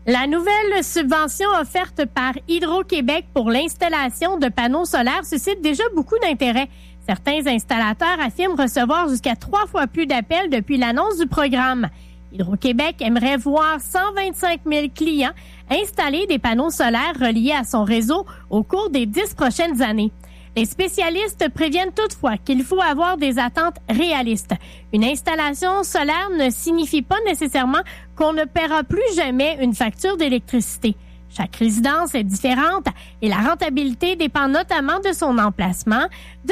La nouvelle subvention offerte par Hydro-Québec pour l'installation de panneaux solaires suscite déjà beaucoup d'intérêt. Certains installateurs affirment recevoir jusqu'à 3 fois plus d'appels depuis l'annonce du programme. Hydro-Québec aimerait voir 125 000 clients installer des panneaux solaires reliés à son réseau au cours des 10 prochaines années. Les spécialistes préviennent toutefois qu'il faut avoir des attentes réalistes. Une installation solaire ne signifie pas nécessairement qu'on ne paiera plus jamais une facture d'électricité. Chaque résidence est différente et la rentabilité dépend notamment de son emplacement,